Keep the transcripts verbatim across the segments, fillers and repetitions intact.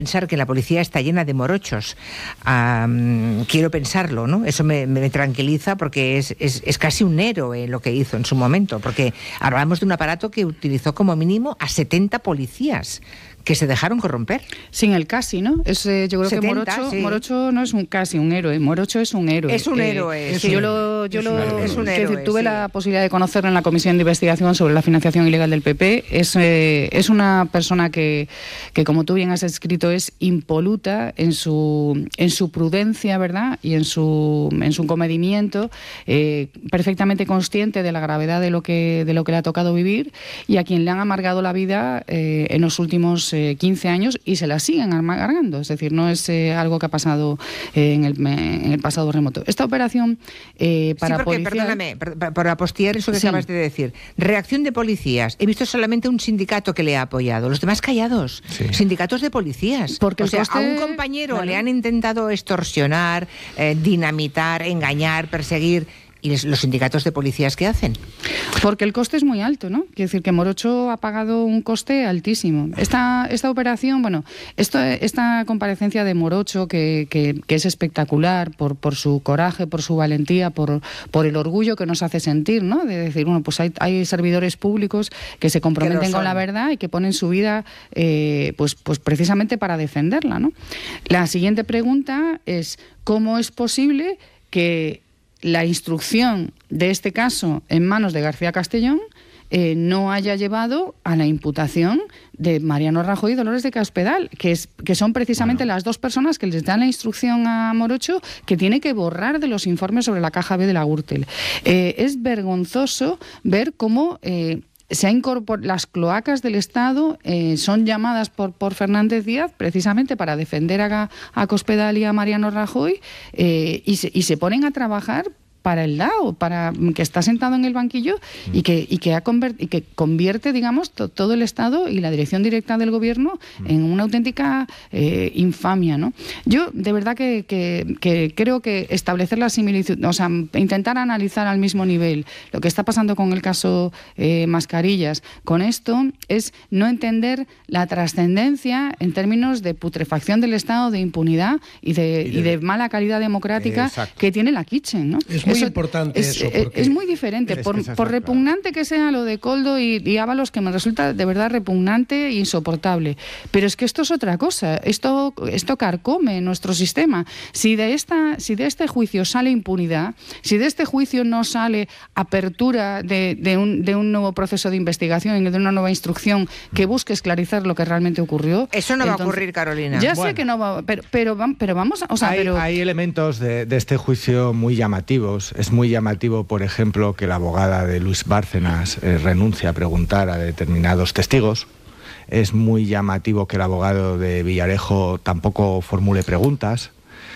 Pensar que la policía está llena de morochos. Um, quiero pensarlo, ¿no? Eso me, me tranquiliza porque es, es, es casi un héroe lo que hizo en su momento, porque hablamos de un aparato que utilizó como mínimo a setenta policías que se dejaron corromper. Sin el casi, ¿no? Es, eh, yo creo setenta, que Morocho, sí. Morocho no es un casi un héroe, Morocho es un héroe. Es un héroe. Eh, sí. Yo lo, yo es lo, un héroe. Es un héroe, decir, tuve sí. la posibilidad de conocerlo en la comisión de investigación sobre la financiación ilegal del P P. Es, eh, es una persona que, que, como tú bien has escrito, es impoluta en su, en su prudencia, ¿verdad? Y en su, en su comedimiento, eh, perfectamente consciente de la gravedad de lo que, de lo que le ha tocado vivir, y a quien le han amargado la vida eh, en los últimos eh, quince años y se la siguen amargando. Es decir, no es eh, algo que ha pasado eh, en, el, en el pasado remoto. Esta operación eh, para sí, porque, policial... perdóname, para, para apostiar eso que sí. acabas de decir. Reacción de policías. He visto solamente un sindicato que le ha apoyado. Los demás callados. Sí. Sindicatos de policías. Porque o sea, coste... a un compañero vale. le han intentado extorsionar, eh, dinamitar, engañar, perseguir. ¿Y los sindicatos de policías qué hacen? Porque el coste es muy alto, ¿no? Quiere decir que Morocho ha pagado un coste altísimo. Esta, esta operación, bueno, esto, esta comparecencia de Morocho, que, que, que es espectacular por, por su coraje, por su valentía, por, por el orgullo que nos hace sentir, ¿no? De decir, bueno, pues hay, hay servidores públicos que se comprometen con la verdad y que ponen su vida, eh, pues, pues precisamente para defenderla, ¿no? La siguiente pregunta es, ¿cómo es posible que la instrucción de este caso en manos de García Castellón eh, no haya llevado a la imputación de Mariano Rajoy y Dolores de Cospedal, que, es, que son precisamente bueno. las dos personas que les dan la instrucción a Morocho que tiene que borrar de los informes sobre la caja B de la Gürtel. Eh, es vergonzoso ver cómo... Eh, Se ha incorporado, las cloacas del Estado eh, son llamadas por, por Fernández Díaz precisamente para defender a, a Cospedal y a Mariano Rajoy eh, y, se, y se ponen a trabajar para el lado, para que está sentado en el banquillo mm. y, que, y, que ha convert, y que convierte, digamos, to, todo el Estado y la dirección directa del Gobierno mm. en una auténtica eh, infamia, ¿no? Yo, de verdad, que, que, que creo que establecer la similitud, o sea, intentar analizar al mismo nivel lo que está pasando con el caso eh, Mascarillas, con esto, es no entender la trascendencia en términos de putrefacción del Estado, de impunidad y de, y de, y de mala calidad democrática Exacto. que tiene la Kitchen, ¿no? Es muy eso, importante es, eso. Porque es muy diferente. Por, es por repugnante que sea lo de Koldo y, y Ábalos, que me resulta de verdad repugnante e insoportable. Pero es que esto es otra cosa. Esto, esto carcome nuestro sistema. Si de, esta, si de este juicio sale impunidad, si de este juicio no sale apertura de, de, un, de un nuevo proceso de investigación y de una nueva instrucción que busque esclarecer lo que realmente ocurrió... Eso no entonces, va a ocurrir, Carolina. Ya bueno. sé que no va... Pero, pero, pero vamos... O sea, hay, pero... hay elementos de, de este juicio muy llamativos. Es muy llamativo, por ejemplo, que la abogada de Luis Bárcenas eh, renuncia a preguntar a determinados testigos. Es muy llamativo que el abogado de Villarejo tampoco formule preguntas.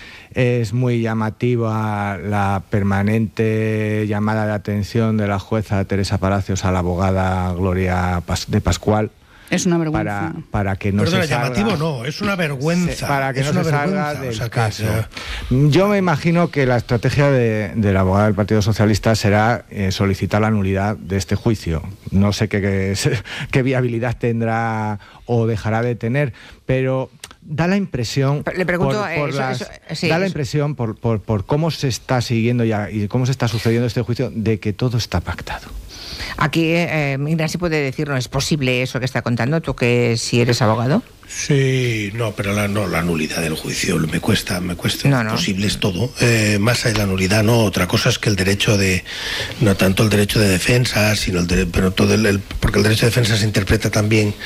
Es muy llamativa la permanente llamada de atención de la jueza Teresa Palacios a la abogada Gloria de Pascual. Es una vergüenza. Para, para que no Perdona, se salga, llamativo no, es una vergüenza. Para que es no una se salga vergüenza. del O sea, caso. Que... Yo me imagino que la estrategia de, de la abogada del Partido Socialista será eh, solicitar la nulidad de este juicio. No sé qué, qué, qué viabilidad tendrá o dejará de tener, pero... Da la impresión, Le pregunto, por, por eso, las, eso, sí, da la eso. impresión por, por, por cómo se está siguiendo ya y cómo se está sucediendo este juicio, de que todo está pactado. Aquí, eh, Ignacio puede decirnos, ¿es posible eso que está contando? ¿Tú que si eres abogado? Sí, no, pero la, no, la nulidad del juicio me cuesta, me cuesta. No, no. Posible es todo. Eh, más allá de la nulidad, no. Otra cosa es que el derecho de, no tanto el derecho de defensa, sino el de, pero todo el, el, porque el derecho de defensa se interpreta también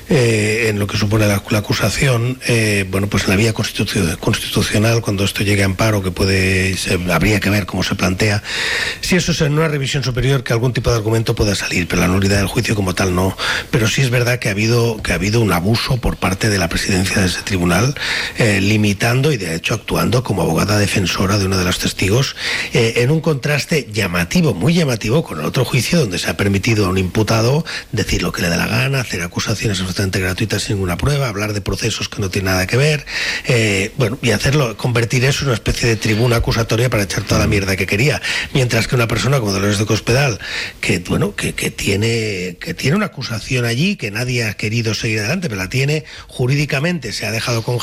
eh, en lo que supone la, la acusación. Eh, bueno, pues en la vía constitu- constitucional, cuando esto llegue a amparo, que puede, se, habría que ver cómo se plantea. Si eso es en una revisión superior, que algún tipo de argumento pueda salir, pero la nulidad del juicio como tal no. Pero sí es verdad que ha habido, que ha habido un abuso por parte de la presidencia de ese tribunal, eh, limitando y de hecho actuando como abogada defensora de uno de los testigos, eh, en un contraste llamativo, muy llamativo, con el otro juicio donde se ha permitido a un imputado decir lo que le dé la gana, hacer acusaciones absolutamente gratuitas sin ninguna prueba, hablar de procesos que no tienen nada que ver, eh, bueno, y hacerlo, convertir eso en una especie de tribuna acusatoria para echar toda la mierda que quería, mientras que una persona como Dolores de Cospedal, que bueno, que, que tiene que tiene una acusación allí que nadie ha querido seguir adelante, pero la tiene jurídicamente, se ha dejado con